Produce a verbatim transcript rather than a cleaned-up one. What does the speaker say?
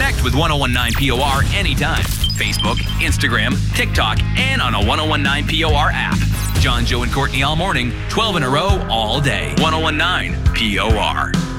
Connect with ten nineteen P O R anytime. Facebook, Instagram, TikTok, and on a ten nineteen P O R app. John, Joe, and Courtney all morning, twelve in a row, all day. ten nineteen P O R.